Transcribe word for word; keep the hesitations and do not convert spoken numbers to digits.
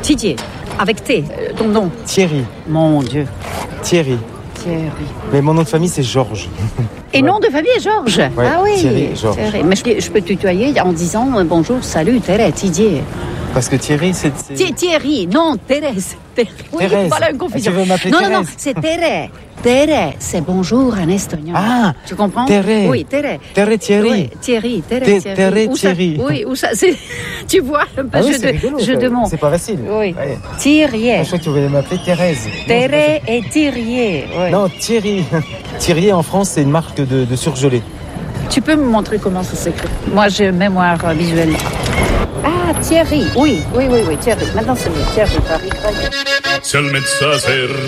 Didier, avec T, euh, ton nom. Thierry. Mon Dieu. Thierry. Thierry. Mais mon nom de famille, c'est Georges. Et nom de famille, Georges. Ouais, ah oui. Thierry, Georges. Thierry. Mais je, je peux tutoyer en disant euh, bonjour, salut, Thérèse, Didier. Parce que Thierry, c'est... c'est... Thi- Thierry, non, Thérèse. Thérèse. Oui, Thérèse. voilà une confusion. Tu veux m'appeler non, Thérèse? non, non, c'est Thérèse. Thérèse, c'est bonjour en espagnol. Ah, tu comprends? Thérèse. Oui, Thérèse. Thérèse Thierry. Oui, Thierry, Thérèse Thé- Thierry. Thérèse Où ça- Thierry. Oui, où ça, c'est... tu vois un peu Ah oui, jeu c'est de, rigolo, jeu ça. de mots. C'est pas facile. Oui. Ouais. Thierry. Je crois que tu voulais m'appeler Thérèse. Thérèse et Thierry. Oui. Non, Thierry. Thierry, en France, c'est une marque de, de surgelé. Tu peux me montrer comment ça s'écrit? Moi, j'ai une mémoire euh, visuelle. Ah, Thierry. Oui, oui, oui, oui, Thierry. Maintenant, c'est mieux. Thierry, Paris. Se il messager